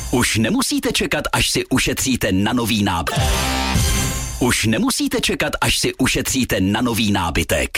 Už nemusíte čekat, až si ušetříte na nový nábytek. Už nemusíte čekat, až si ušetříte na nový nábytek.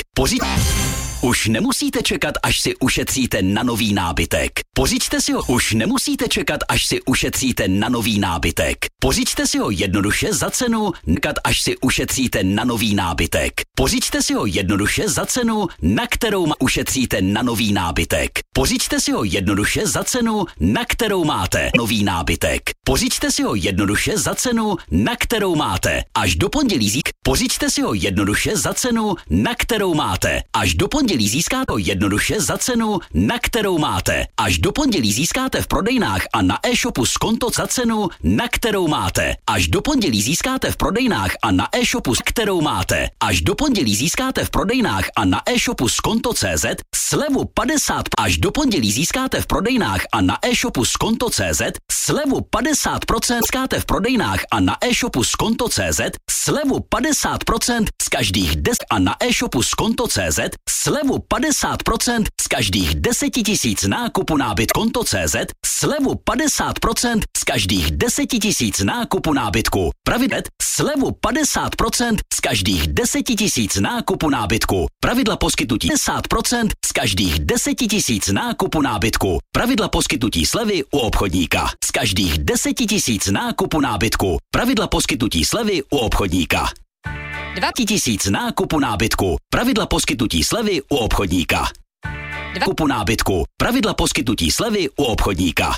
Už nemusíte čekat, až si ušetříte na nový nábytek. Pořiďte si ho. Už nemusíte čekat, až si ušetříte na nový nábytek. Pořiďte si ho jednoduše za cenu, až si ušetříte na nový nábytek. Pořiďte si ho jednoduše za cenu, na kterou ušetříte na nový nábytek. Pořiďte si ho jednoduše za cenu, na kterou máte nový nábytek. Pořiďte si ho jednoduše za cenu, na kterou máte. Až do pondělí pořiďte si ho jednoduše za cenu, na kterou máte. Až do pondělí získáte ho jednoduše za cenu, na kterou máte. Až do pondělí získáte v prodejnách a na e-shopu z konto za cenu, na kterou máte. Až do pondělí získáte v prodejnách a na e-shopu, kterou máte. Až do pondělí získáte v prodejnách a na e-shopu z konto.cz slevu 50. Až do pondělí získáte v prodejnách a na e-shopu z konto.cz slevu 50%. Získáte v prodejnách a na e-shopu z konto.cz slevu 50% z každých 10 a na e-shopu z konto.cz slevu 50% z každých 10 000 nákupu nábytku konto.cz slevu 50% z každých 10 000 nákupu nábytku. Pravidla slevu 50% z každých 10 000 nákupu nábytku. Pravidla poskytnutí 50% z každých 10 000 nákupu nábytku. Pravidla poskytnutí slevy u obchodníka. Z každých 10 000 nákupu nábytku. Pravidla poskytnutí slevy u obchodníka. 2 000 nákupu nábytku. Pravidla poskytnutí slevy u obchodníka. 2 kupu nábytku. Pravidla poskytnutí slevy u obchodníka.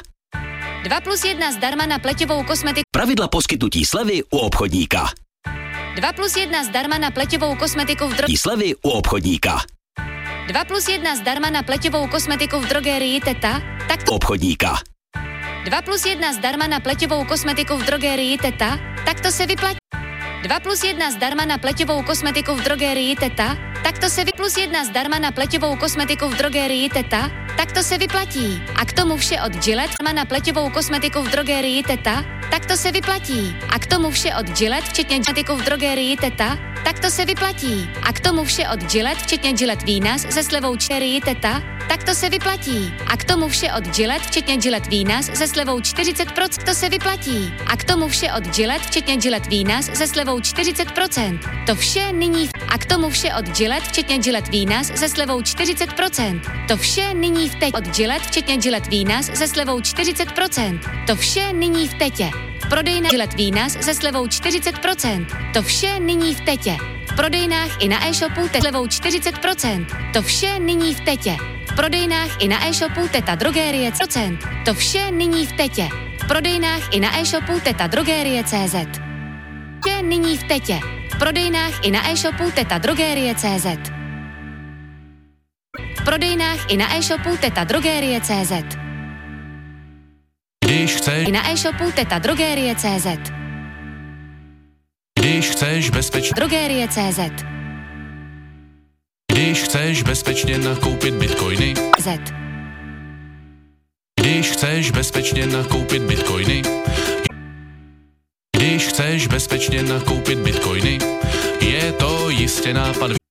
2+1 zdarma na pleťovou kosmetiku. Pravidla poskytnutí slevy u obchodníka. 2+1 zdarma na pleťovou kosmetiku v drogerii. Slevy u obchodníka. 2+1 zdarma na pleťovou kosmetiku v drogerii Teta. Takto obchodníka. 2+1 zdarma na pleťovou kosmetiku v drogerii Teta. Takto se vyplatí. 2+1 zdarma na pleťovou kosmetiku v drogerii Teta. Takto se +1 zdarma na pleťovou kosmetiku v drogerii Teta. Takto se vyplatí. A k tomu vše od Gillette na pleťovou kosmetiku v drogerii Teta. Takto se vyplatí. A k tomu vše od Gillette včetně kosmetiku v drogerii Teta. Takto se vyplatí. A k tomu vše od Gillette včetně Gillette Venus se slevou 4 Teta. Takto se vyplatí. A k tomu vše od Gillette včetně Gillette Venus se slevou 40%. To se vyplatí. A k tomu vše od Gillette včetně Gillette Venus se slevou 40%. To vše nyní. A k tomu vše od Gillette včetně Gillette Venus se slevou 40%. To vše nyní v teď. Od Gillette včetně Gillette Venus se slevou 40%. To vše nyní v Tetě. V prodejnách Gillette Venus se slevou 40%. To vše nyní v Tetě. V prodejnách i na e-shopu Teta slevou 40%. To vše nyní v Tetě. V prodejnách i na e-shopu Teta Drogerie %. To vše nyní v Tetě. V prodejnách i na e-shopu Teta Drogerie CZ. Vše nyní v Tetě. V prodejnách i na e-shopu Teta Drogerie CZ. V prodejnách i na e-shopu Teta Drogerie CZ. Když chceš i na e-shopu Teta Drogerie CZ. Když chceš bezpečně Drogerie CZ. Když chceš bezpečně nakoupit bitcoiny Z. Když chceš bezpečně nakoupit bitcoiny Když chceš bezpečně nakoupit bitcoiny Je to jistě nápad